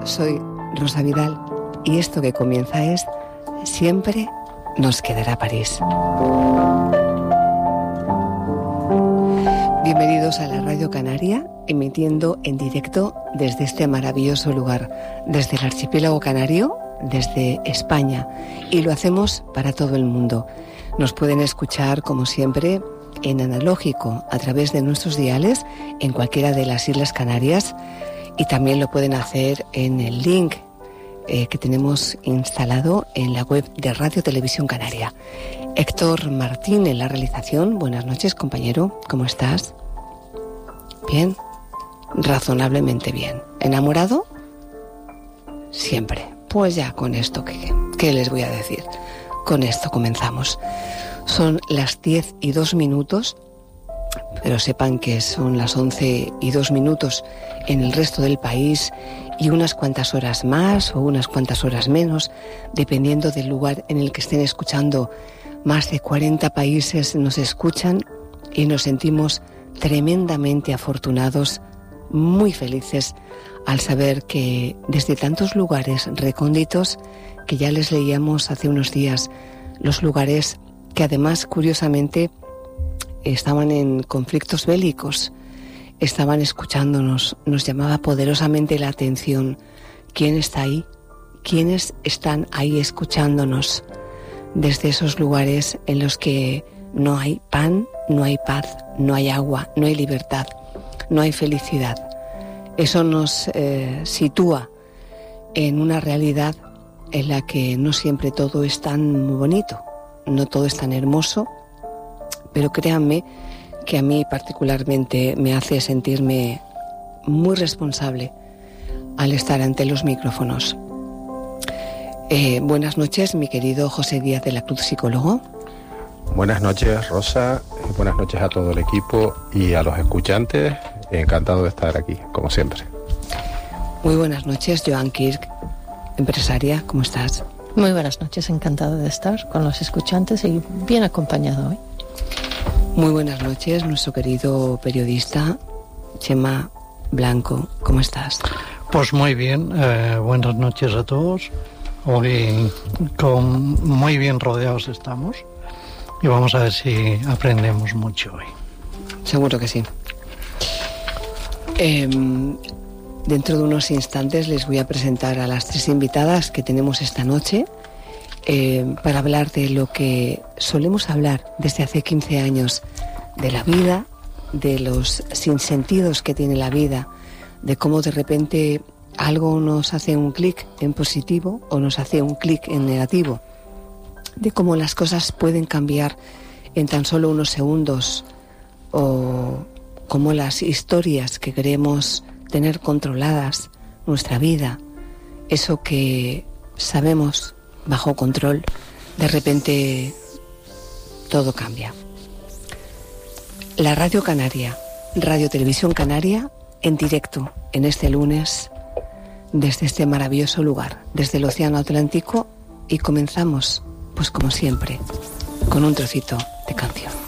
soy Rosa Vidal y esto que comienza es Siempre nos quedará París. Bienvenidos a la Radio Canaria, emitiendo en directo desde este maravilloso lugar, desde el archipiélago canario, desde España, y lo hacemos para todo el mundo. Nos pueden escuchar, como siempre, en analógico, a través de nuestros diales, en cualquiera de las Islas Canarias, y también lo pueden hacer en el link que tenemos instalado en la web de Radio Televisión Canaria. Héctor Martín en la realización. Buenas noches, compañero. ¿Cómo estás? Bien, razonablemente bien. ¿Enamorado? Siempre. Pues ya con esto, ¿qué les voy a decir? Con esto comenzamos. Son las 10:02, pero sepan que son las 11:02 en el resto del país y unas cuantas horas más o unas cuantas horas menos, dependiendo del lugar en el que estén escuchando. Más de 40 países nos escuchan y nos sentimos tremendamente afortunados, muy felices al saber que desde tantos lugares recónditos, que ya les leíamos hace unos días, los lugares que además curiosamente estaban en conflictos bélicos, estaban escuchándonos, nos llamaba poderosamente la atención. ¿Quién está ahí? ¿Quiénes están ahí escuchándonos? Desde esos lugares en los que no hay pan, no hay paz, no hay agua, no hay libertad, no hay felicidad. Eso nos sitúa en una realidad en la que no siempre todo es tan bonito, no todo es tan hermoso, pero créanme que a mí particularmente me hace sentirme muy responsable al estar ante los micrófonos. Buenas noches, mi querido José Díaz de la Cruz, psicólogo. Buenas noches, Rosa, y buenas noches a todo el equipo y a los escuchantes. Encantado de estar aquí, como siempre. Muy buenas noches, Joan Kirk, empresaria, ¿cómo estás? Muy buenas noches, encantado de estar con los escuchantes y bien acompañado hoy. Muy buenas noches, nuestro querido periodista Chema Blanco, ¿cómo estás? Pues muy bien, buenas noches a todos. Hoy muy bien rodeados estamos y vamos a ver si aprendemos mucho hoy. Seguro que sí. Dentro de unos instantes les voy a presentar a las 3 invitadas que tenemos esta noche para hablar de lo que solemos hablar desde hace 15 años, de la vida, de los sinsentidos que tiene la vida, de cómo de repente algo nos hace un clic en positivo o nos hace un clic en negativo, de cómo las cosas pueden cambiar en tan solo unos segundos, o cómo las historias que queremos tener controladas, nuestra vida, eso que sabemos bajo control, de repente todo cambia. La Radio Canaria, Radio Televisión Canaria, en directo en este lunes, desde este maravilloso lugar, desde el Océano Atlántico, y comenzamos, pues como siempre, con un trocito de canción.